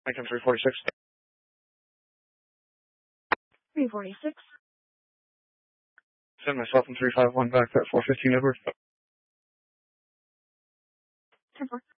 Lincoln 346. 346. Send myself in 351 back at 415 Edward. 10-4.